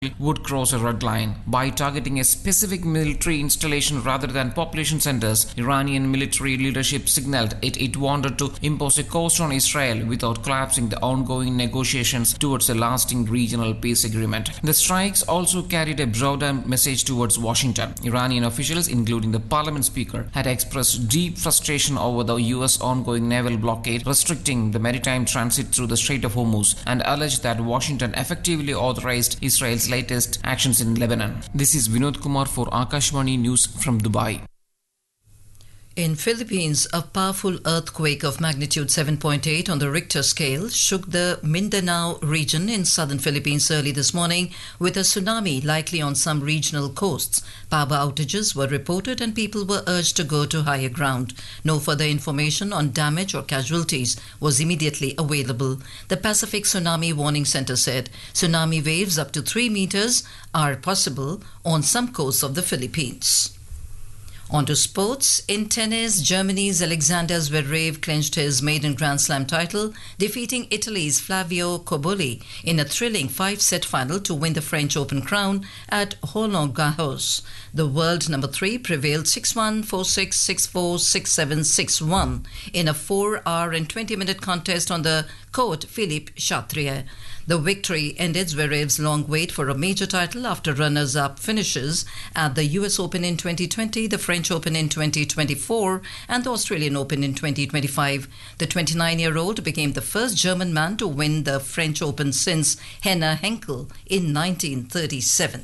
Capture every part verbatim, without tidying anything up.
would cross a red line. By targeting a specific military installation rather than population centers, Iranian military leadership signaled it, it wanted to impose a cost on Israel without collapsing the ongoing negotiations towards a lasting regional peace agreement. The strikes also carried a broader message towards Washington. Iranian officials, including the parliament speaker, had expressed deep frustration over the U S ongoing naval blockade restricting the maritime transit through the Strait of Hormuz and alleged that Washington effectively authorized Israel's latest actions in Lebanon. This is Vinod Kumar for Akashvani News from Dubai. In Philippines, a powerful earthquake of magnitude seven point eight on the Richter scale shook the Mindanao region in southern Philippines early this morning, with a tsunami likely on some regional coasts. Power outages were reported and people were urged to go to higher ground. No further information on damage or casualties was immediately available. The Pacific Tsunami Warning Center said tsunami waves up to three meters are possible on some coasts of the Philippines. On to sports. In tennis, Germany's Alexander Zverev clinched his maiden Grand Slam title, defeating Italy's Flavio Cobolli in a thrilling five-set final to win the French Open crown at Roland Garros. The world number three prevailed six one, four six, six four, six seven, six one in a four hour and twenty minute contest on the court Philippe Chatrier. The victory ended Zverev's long wait for a major title after runners-up finishes at the U S Open in twenty twenty, the French Open in twenty twenty-four and the Australian Open in twenty twenty-five. The twenty-nine-year-old became the first German man to win the French Open since Henna Henkel in nineteen thirty-seven.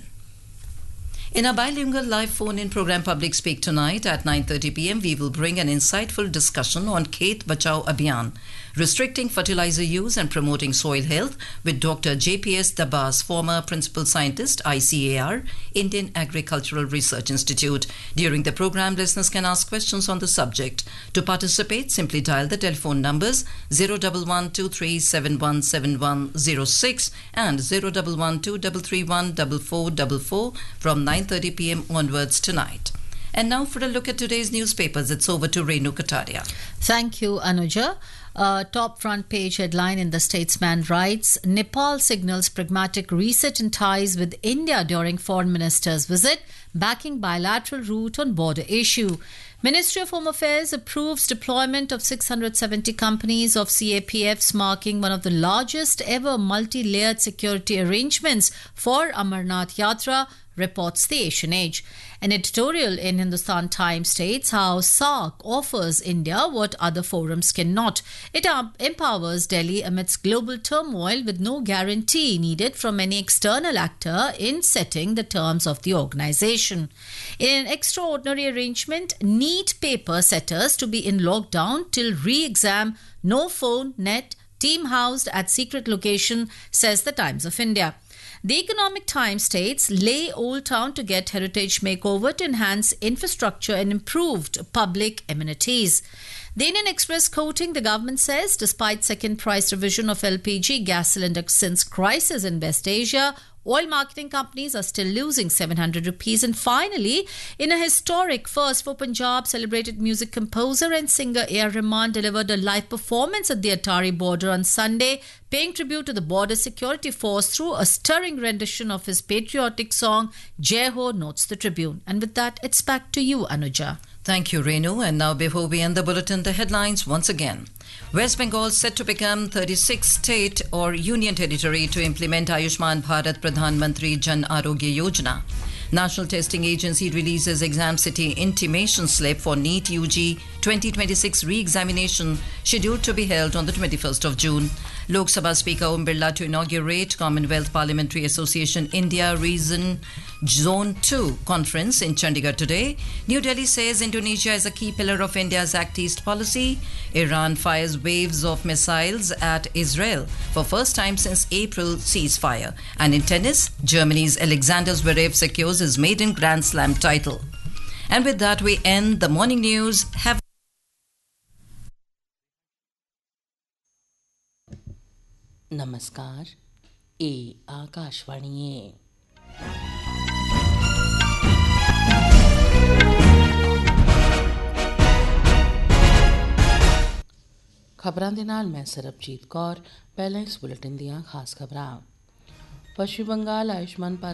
In our bilingual live phone-in program Public Speak tonight at nine thirty p m, we will bring an insightful discussion on Khet Bachao Abhiyan, restricting fertilizer use and promoting soil health, with Doctor J P S Dabas, former principal scientist, I C A R, Indian Agricultural Research Institute. During the program, listeners can ask questions on the subject. To participate, simply dial the telephone numbers zero one one two three seven one seven one zero six and zero one one two three three one four four four four from nine thirty p m onwards tonight. And now for a look at today's newspapers, it's over to Renu Kataria. Thank you, Anuja. Uh, top front page headline in the Statesman writes, Nepal signals pragmatic reset in ties with India during foreign minister's visit, backing bilateral route on border issue. Ministry of Home Affairs approves deployment of six hundred seventy companies of C A P Fs, marking one of the largest ever multi-layered security arrangements for Amarnath Yatra, reports the Asian Age. An editorial in Hindustan Times states how SAARC offers India what other forums cannot. It empowers Delhi amidst global turmoil with no guarantee needed from any external actor in setting the terms of the organization. In an extraordinary arrangement, NEET paper setters to be in lockdown till re-exam, no phone, net, team housed at secret location, says the Times of India. The Economic Times states, lay Old Town to get heritage makeover to enhance infrastructure and improved public amenities. The Indian Express quoting the government says, despite second price revision of L P G gas cylinder since crisis in West Asia, oil marketing companies are still losing seven hundred rupees. And finally, in a historic first for Punjab, celebrated music composer and singer A R Rahman delivered a live performance at the Atari border on Sunday, paying tribute to the border security force through a stirring rendition of his patriotic song, Jai Ho, notes the Tribune. And with that, it's back to you, Anuja. Thank you, Renu. And now, before we end the bulletin, the headlines once again. West Bengal set to become thirty-sixth state or union territory to implement Ayushman Bharat Pradhan Mantri Jan Arogya Yojana. National Testing Agency releases Exam City intimation slip for NEET U G twenty twenty-six re-examination scheduled to be held on the twenty-first of June. Lok Sabha Speaker Om Birla to inaugurate Commonwealth Parliamentary Association India Region Zone two conference in Chandigarh today. New Delhi says Indonesia is a key pillar of India's Act East policy. Iran fires waves of missiles at Israel for first time since April ceasefire. And in tennis, Germany's Alexander Zverev secures his maiden Grand Slam title. And with that, we end the morning news. Have नमस्कार, ये आकाशवाणी है। खबरां दे नाल मैं सरबजीत कौर। पहले इस bulletin दियां खास खबरां। पश्चिम बंगाल आयुष्मान